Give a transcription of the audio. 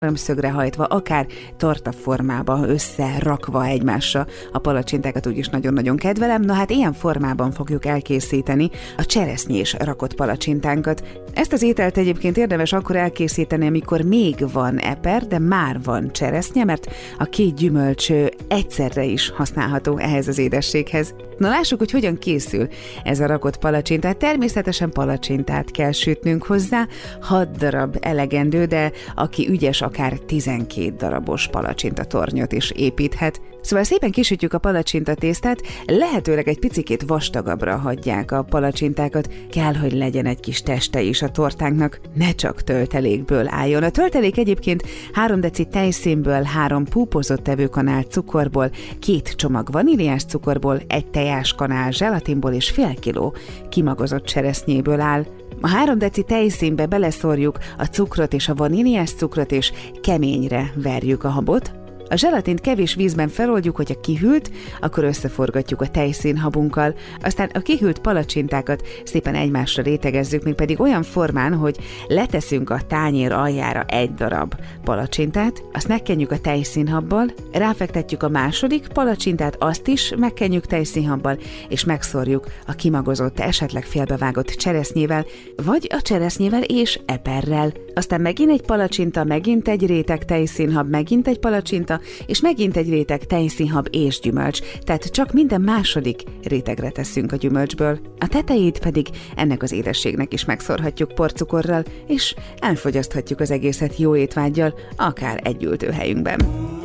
háromszögre hajtva, akár torta formába összerakva egymásra. A palacsintákat úgyis nagyon-nagyon kedvelem, na hát ilyen formában fogjuk elkészíteni a cseresznyés rakott palacsintánkat. Ezt az ételt egyébként érdemes akkor elkészíteni, amikor még van eper, de már van cseresznye, mert a két gyümölcs egyszerre is használható ehhez az édességhez. Na lássuk, hogy hogyan készül ez a rakott palacsintát. Természetesen palacsintát kell sütnünk hozzá, 6 darab elegendő, de aki ügyes, akár 12 darabos palacsintatornyot is építhet. Szóval szépen kisütjük a palacsintatésztát, lehetőleg egy picikét vastagabbra hagyják a palacsintákat, kell, hogy legyen egy kis teste is a tortánknak, ne csak töltelékből álljon. A töltelék egyébként 3 deci tejszínből, 3 púpozott evőkanál cukorból, 2 csomag vaníliás cukorból, 1 tejáskanál zselatinból és fél kiló kimagozott cseresznyéből áll. A 3 deci tejszínbe beleszórjuk a cukrot és a vaníliás cukrot, és keményre verjük a habot. A zselatint kevés vízben feloldjuk, hogyha kihűlt, akkor összeforgatjuk a tejszínhabunkkal, aztán a kihűlt palacsintákat szépen egymásra rétegezzük, mégpedig olyan formán, hogy leteszünk a tányér aljára 1 darab palacsintát, azt megkenjük a tejszínhabbal, ráfektetjük a második palacsintát, azt is megkenjük tejszínhabbal, és megszórjuk a kimagozott, esetleg félbevágott cseresznyével, vagy a cseresznyével és eperrel. Aztán megint egy palacsinta, megint egy réteg tejszínhab, megint egy palacsinta, és megint egy réteg tejszínhab és gyümölcs, tehát csak minden második rétegre teszünk a gyümölcsből. A tetejét pedig ennek az édességnek is megszórhatjuk porcukorral, és elfogyaszthatjuk az egészet jó étvággyal, akár egy ültőhelyünkben.